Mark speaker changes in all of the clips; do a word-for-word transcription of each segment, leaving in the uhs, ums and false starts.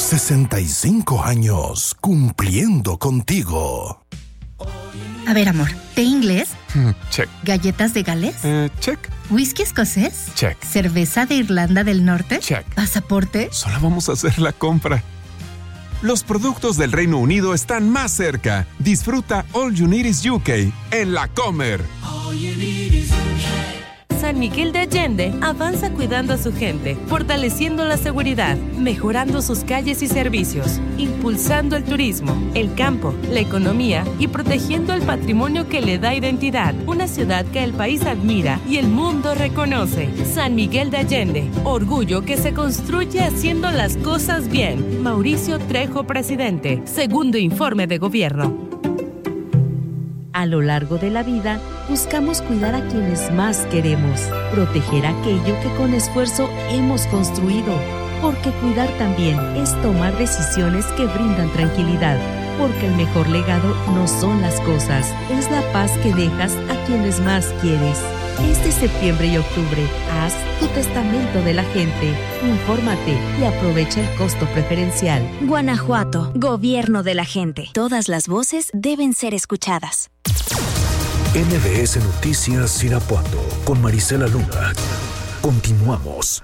Speaker 1: sesenta y cinco años cumpliendo contigo.
Speaker 2: A ver, amor, ¿té inglés?
Speaker 3: Mm, check.
Speaker 2: ¿Galletas de Gales?
Speaker 3: Eh, check.
Speaker 2: ¿Whisky escocés?
Speaker 3: Check.
Speaker 2: ¿Cerveza de Irlanda del Norte?
Speaker 3: Check.
Speaker 2: ¿Pasaporte?
Speaker 3: Solo vamos a hacer la compra. Los productos del Reino Unido están más cerca. Disfruta All You Need Is U K en La Comer.
Speaker 4: San Miguel de Allende avanza cuidando a su gente, fortaleciendo la seguridad, mejorando sus calles y servicios, impulsando el turismo, el campo, la economía y protegiendo el patrimonio que le da identidad. Una ciudad que el país admira y el mundo reconoce. San Miguel de Allende, orgullo que se construye haciendo las cosas bien. Mauricio Trejo, presidente. Segundo informe de gobierno.
Speaker 5: A lo largo de la vida, buscamos cuidar a quienes más queremos, proteger aquello que con esfuerzo hemos construido, porque cuidar también es tomar decisiones que brindan tranquilidad, porque el mejor legado no son las cosas, es la paz que dejas a quienes más quieres. Este septiembre y octubre, haz tu testamento de la gente, infórmate y aprovecha el costo preferencial.
Speaker 6: Guanajuato, gobierno de la gente. Todas las voces deben ser escuchadas.
Speaker 1: N B S Noticias Irapuato con Marisela Luna. Continuamos.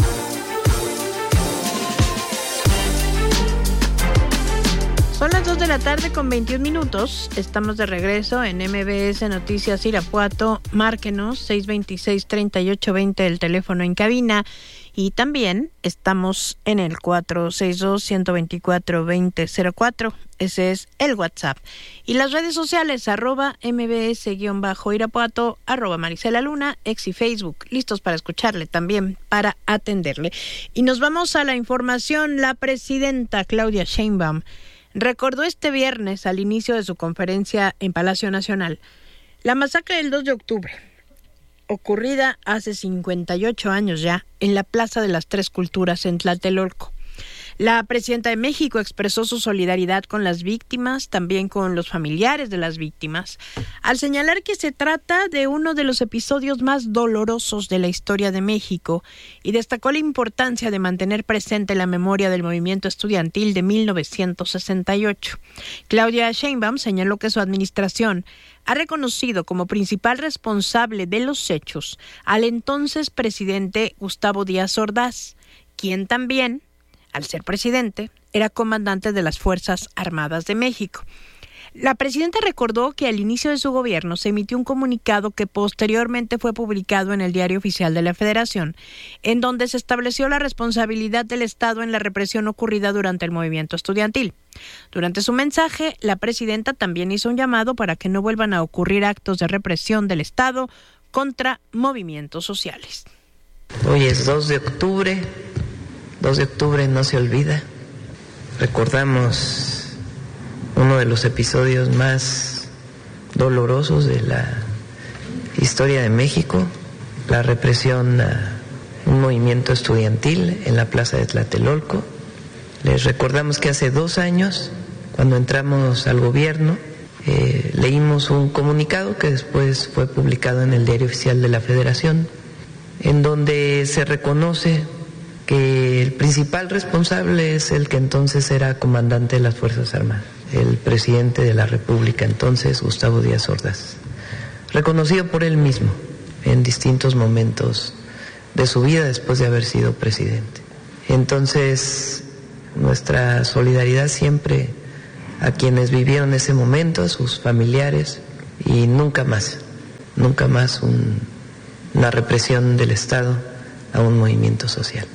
Speaker 7: Son las dos de la tarde con veintiún minutos. Estamos de regreso en M B S Noticias Irapuato. Márquenos seis dos seis, tres ocho dos cero el teléfono en cabina. Y también estamos en el cuatro seis dos, uno dos cuatro, dos cero cero cuatro. Ese es el WhatsApp. Y las redes sociales, arroba mbs-irapuato, arroba Marisela Luna, ex y Facebook. Listos para escucharle, también para atenderle. Y nos vamos a la información. La presidenta Claudia Sheinbaum recordó este viernes, al inicio de su conferencia en Palacio Nacional, la masacre del dos de octubre, ocurrida hace cincuenta y ocho años ya, en la Plaza de las Tres Culturas en Tlatelolco. La presidenta de México expresó su solidaridad con las víctimas, también con los familiares de las víctimas, al señalar que se trata de uno de los episodios más dolorosos de la historia de México, y destacó la importancia de mantener presente la memoria del movimiento estudiantil de mil novecientos sesenta y ocho. Claudia Sheinbaum señaló que su administración ha reconocido como principal responsable de los hechos al entonces presidente Gustavo Díaz Ordaz, quien también, al ser presidente, era comandante de las Fuerzas Armadas de México. La presidenta recordó que al inicio de su gobierno se emitió un comunicado que posteriormente fue publicado en el Diario Oficial de la Federación, en donde se estableció la responsabilidad del Estado en la represión ocurrida durante el movimiento estudiantil. Durante su mensaje, la presidenta también hizo un llamado para que no vuelvan a ocurrir actos de represión del Estado contra movimientos sociales.
Speaker 8: Hoy es dos de octubre. dos de octubre no se olvida. Recordamos uno de los episodios más dolorosos de la historia de México, la represión a un movimiento estudiantil en la Plaza de Tlatelolco. Les recordamos que hace dos años, cuando entramos al gobierno, eh, leímos un comunicado que después fue publicado en el Diario Oficial de la Federación, en donde se reconoce que el principal responsable es el que entonces era comandante de las Fuerzas Armadas, el presidente de la República entonces, Gustavo Díaz Ordaz, reconocido por él mismo en distintos momentos de su vida después de haber sido presidente. Entonces, nuestra solidaridad siempre a quienes vivieron ese momento, a sus familiares, y nunca más, nunca más un, una represión del Estado a un movimiento social.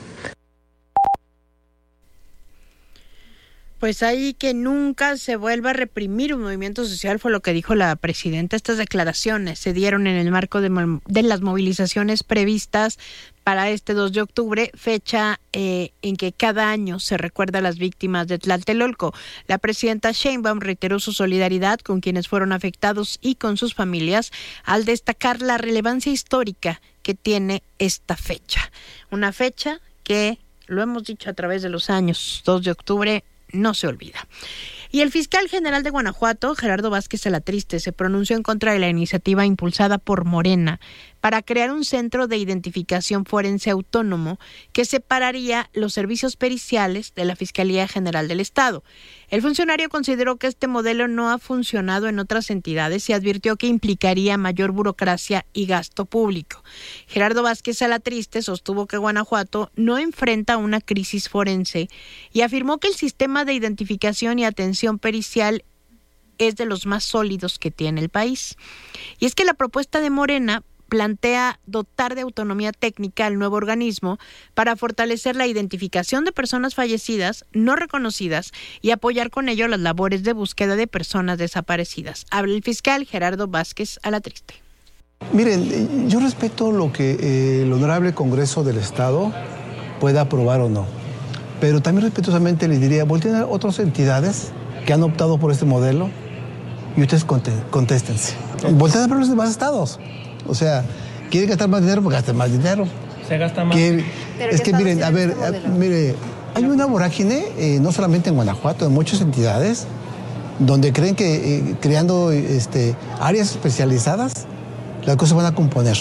Speaker 7: Pues ahí que nunca se vuelva a reprimir un movimiento social fue lo que dijo la presidenta. Estas declaraciones se dieron en el marco de, de las movilizaciones previstas para este dos de octubre, fecha eh, en que cada año se recuerda a las víctimas de Tlatelolco. La presidenta Sheinbaum reiteró su solidaridad con quienes fueron afectados y con sus familias, al destacar la relevancia histórica que tiene esta fecha. Una fecha que, lo hemos dicho a través de los años, dos de octubre, no se olvida. Y el fiscal general de Guanajuato, Gerardo Vázquez Alatriste, se pronunció en contra de la iniciativa impulsada por Morena para crear un centro de identificación forense autónomo que separaría los servicios periciales de la Fiscalía General del Estado. El funcionario consideró que este modelo no ha funcionado en otras entidades y advirtió que implicaría mayor burocracia y gasto público. Gerardo Vázquez Alatriste sostuvo que Guanajuato no enfrenta una crisis forense y afirmó que el sistema de identificación y atención pericial es de los más sólidos que tiene el país. Y es que la propuesta de Morena plantea dotar de autonomía técnica al nuevo organismo para fortalecer la identificación de personas fallecidas no reconocidas y apoyar con ello las labores de búsqueda de personas desaparecidas. Habla el fiscal Gerardo Vázquez Alatriste.
Speaker 9: Miren, yo respeto lo que eh, el Honorable Congreso del Estado pueda aprobar o no, pero también respetuosamente les diría, volteen a otras entidades que han optado por este modelo y ustedes contéstense. Volteen a ver los demás estados. O sea, quieren gastar más dinero, pues gasten más dinero.
Speaker 10: Se gasta más.
Speaker 9: Quieren, es que miren, a ver, a, mire, hay una vorágine, eh, no solamente en Guanajuato, en muchas entidades, donde creen que eh, creando este, áreas especializadas, las cosas van a componer.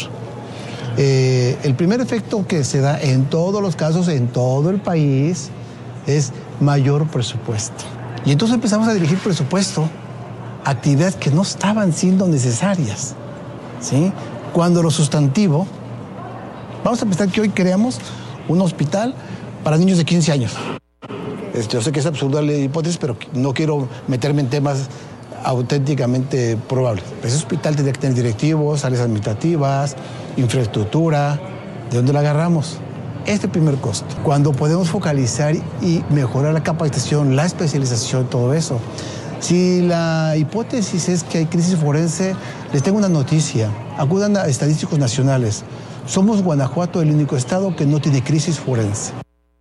Speaker 9: Eh, el primer efecto que se da en todos los casos, en todo el país, es mayor presupuesto. Y entonces empezamos a dirigir presupuesto a actividades que no estaban siendo necesarias, ¿sí? Cuando lo sustantivo, vamos a pensar que hoy creamos un hospital para niños de quince años. Yo sé que es absurda la hipótesis, pero no quiero meterme en temas auténticamente probables. Ese hospital tendría que tener directivos, áreas administrativas, infraestructura. ¿De dónde la agarramos? Este primer costo. Cuando podemos focalizar y mejorar la capacitación, la especialización, todo eso. Si la hipótesis es que hay crisis forense, les tengo una noticia. Acudan a estadísticos nacionales. Somos Guanajuato el único estado que no tiene crisis forense.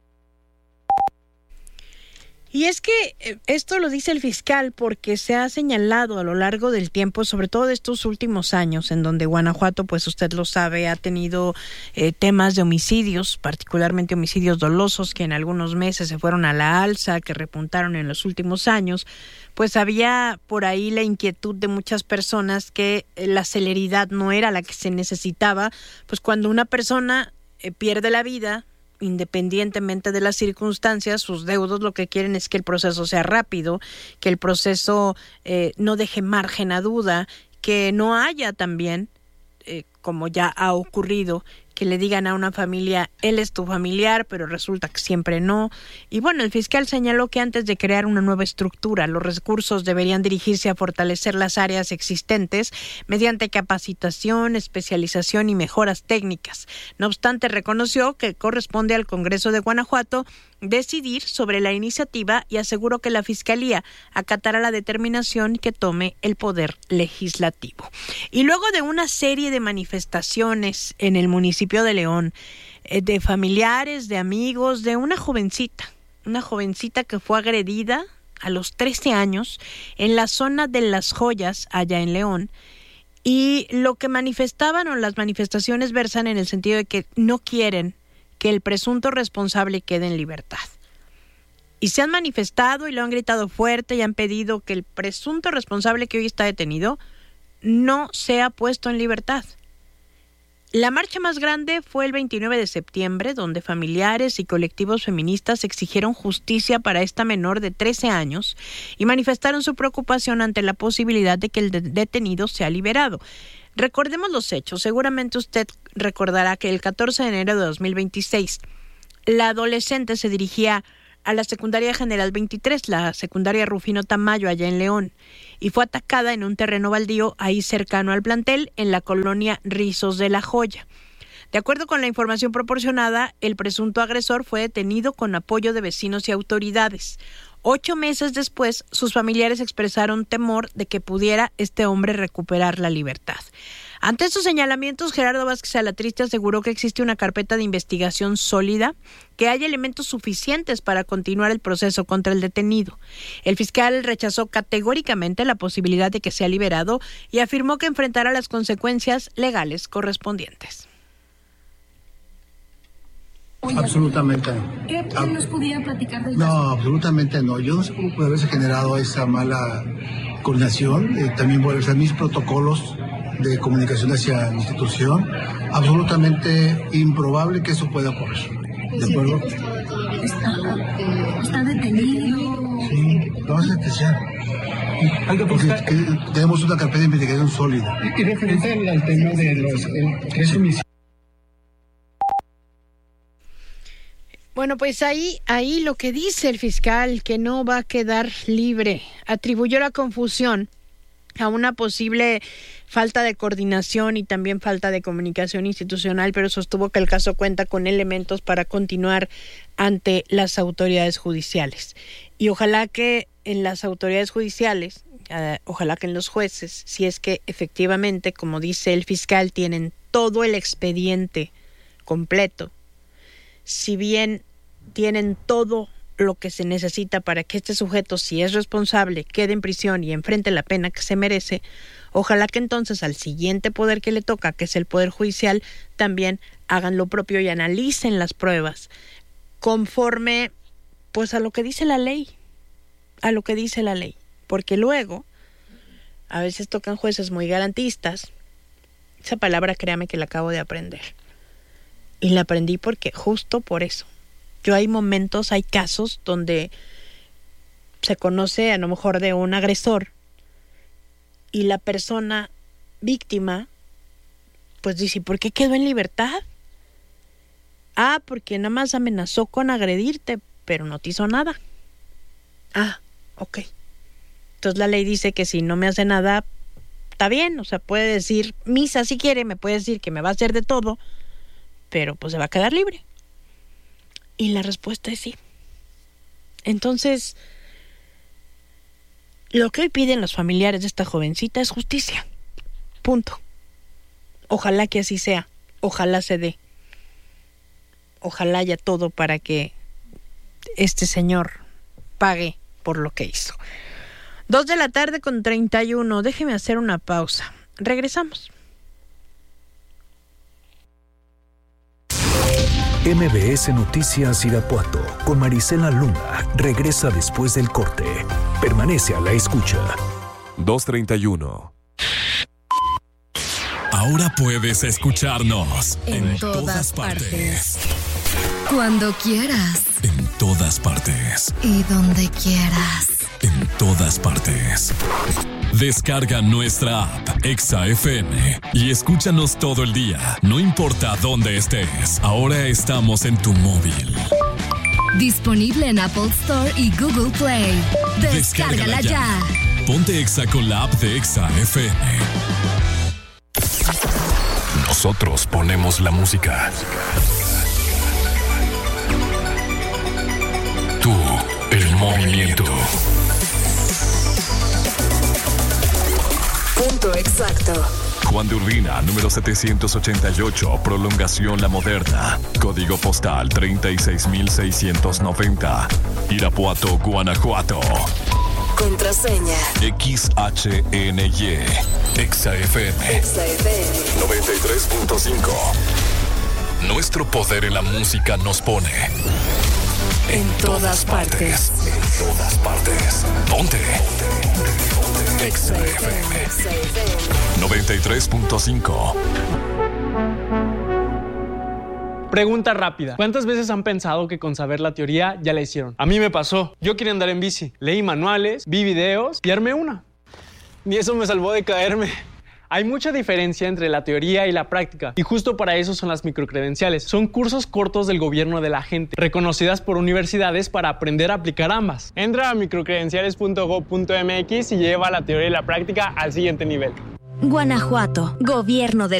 Speaker 7: Y es que esto lo dice el fiscal porque se ha señalado a lo largo del tiempo, sobre todo de estos últimos años, en donde Guanajuato, pues usted lo sabe, ha tenido eh, temas de homicidios, particularmente homicidios dolosos, que en algunos meses se fueron a la alza, que repuntaron en los últimos años. Pues había por ahí la inquietud de muchas personas que la celeridad no era la que se necesitaba, pues cuando una persona eh, pierde la vida, independientemente de las circunstancias, sus deudos lo que quieren es que el proceso sea rápido, que el proceso eh, no deje margen a duda, que no haya también, eh, como ya ha ocurrido, que le digan a una familia, él es tu familiar, pero resulta que siempre no. Y bueno, el fiscal señaló que antes de crear una nueva estructura, los recursos deberían dirigirse a fortalecer las áreas existentes mediante capacitación, especialización y mejoras técnicas. No obstante, reconoció que corresponde al Congreso de Guanajuato decidir sobre la iniciativa y aseguró que la Fiscalía acatará la determinación que tome el Poder Legislativo. Y luego de una serie de manifestaciones en el municipio de León, eh, de familiares, de amigos, de una jovencita, una jovencita que fue agredida a los trece años en la zona de Las Joyas, allá en León, y lo que manifestaban o las manifestaciones versan en el sentido de que no quieren que el presunto responsable quede en libertad. Y se han manifestado y lo han gritado fuerte y han pedido que el presunto responsable que hoy está detenido no sea puesto en libertad. La marcha más grande fue el veintinueve de septiembre, donde familiares y colectivos feministas exigieron justicia para esta menor de trece años y manifestaron su preocupación ante la posibilidad de que el de- detenido sea liberado. Recordemos los hechos. Seguramente usted recordará que el catorce de enero de dos mil veintiséis, la adolescente se dirigía a la secundaria General veintitrés, la secundaria Rufino Tamayo, allá en León, y fue atacada en un terreno baldío ahí cercano al plantel, en la colonia Rizos de la Joya. De acuerdo con la información proporcionada, el presunto agresor fue detenido con apoyo de vecinos y autoridades. Ocho meses después, sus familiares expresaron temor de que pudiera este hombre recuperar la libertad. Ante estos señalamientos, Gerardo Vázquez Alatriste aseguró que existe una carpeta de investigación sólida, que hay elementos suficientes para continuar el proceso contra el detenido. El fiscal rechazó categóricamente la posibilidad de que sea liberado y afirmó que enfrentará las consecuencias legales correspondientes.
Speaker 11: Absolutamente no.
Speaker 12: ¿Qué nos pudiera platicar del
Speaker 11: No,
Speaker 12: caso?
Speaker 11: absolutamente no. Yo no sé cómo puede haberse generado esa mala coordinación. Eh, también voy a revisar mis protocolos de comunicación hacia la institución, absolutamente improbable que eso pueda ocurrir. ¿De acuerdo?
Speaker 12: Está, está detenido.
Speaker 11: Sí, lo vas a detener. Porque que, tenemos una carpeta de investigación sólida.
Speaker 10: Y, y referente al, al tema de los eh, tres homicidios.
Speaker 7: Bueno, pues ahí, ahí lo que dice el fiscal, que no va a quedar libre, atribuyó la confusión a una posible falta de coordinación y también falta de comunicación institucional, pero sostuvo que el caso cuenta con elementos para continuar ante las autoridades judiciales. Y ojalá que en las autoridades judiciales, eh, ojalá que en los jueces, si es que efectivamente, como dice el fiscal, tienen todo el expediente completo, si bien tienen todo lo que se necesita para que este sujeto, si es responsable, quede en prisión y enfrente la pena que se merece, ojalá que entonces al siguiente poder que le toca, que es el Poder Judicial, también hagan lo propio y analicen las pruebas conforme pues a lo que dice la ley, a lo que dice la ley, porque luego a veces tocan jueces muy garantistas. Esa palabra, créame que la acabo de aprender. Y la aprendí porque justo por eso. Yo hay momentos, hay casos donde se conoce a lo mejor de un agresor y la persona víctima pues dice, ¿por qué quedó en libertad? Ah, porque nada más amenazó con agredirte, pero no te hizo nada. Ah, ok. Entonces la ley dice que si no me hace nada, está bien, o sea, puede decir misa si quiere, me puede decir que me va a hacer de todo, pero pues se va a quedar libre. Y la respuesta es sí. Entonces, lo que hoy piden los familiares de esta jovencita es justicia. Punto. Ojalá que así sea. Ojalá se dé. Ojalá haya todo para que este señor pague por lo que hizo. Dos de la tarde con treinta y uno. Déjeme hacer una pausa. Regresamos.
Speaker 1: M B S Noticias Irapuato con Marisela Luna regresa después del corte. Permanece a la escucha.
Speaker 3: dos treinta y uno.
Speaker 13: Ahora puedes escucharnos
Speaker 14: en, en todas, todas partes. partes. Cuando quieras.
Speaker 13: En todas partes.
Speaker 14: Y donde quieras.
Speaker 13: En todas partes. Descarga nuestra app Exa F M y escúchanos todo el día, no importa dónde estés. Ahora estamos en tu móvil.
Speaker 14: Disponible en Apple Store y Google Play. Descárgala, Descárgala ya. ya.
Speaker 13: Ponte Exa con la app de Exa F M. Nosotros ponemos la música. Tú, el movimiento.
Speaker 14: Punto exacto.
Speaker 13: Juan de Urbina, número setecientos ochenta y ocho, prolongación La Moderna. Código postal treinta y seis mil seiscientos noventa. Irapuato, Guanajuato.
Speaker 14: Contraseña
Speaker 13: X H N Y. Exa F M.
Speaker 14: Exa F M
Speaker 13: noventa y tres punto cinco. Nuestro poder en la música nos pone
Speaker 14: en, en todas, todas partes.
Speaker 13: partes. En todas partes. Ponte. Exa F M noventa y tres punto cinco.
Speaker 15: Pregunta rápida. ¿Cuántas veces han pensado que con saber la teoría ya la hicieron? A mí me pasó. Yo quería andar en bici. Leí manuales, vi videos y armé una. Ni eso me salvó de caerme. Hay mucha diferencia entre la teoría y la práctica, y justo para eso son las microcredenciales. Son cursos cortos del gobierno de la gente, reconocidas por universidades para aprender a aplicar ambas. Entra a microcredenciales punto gob punto m x y lleva la teoría y la práctica al siguiente nivel.
Speaker 6: Guanajuato, Gobierno de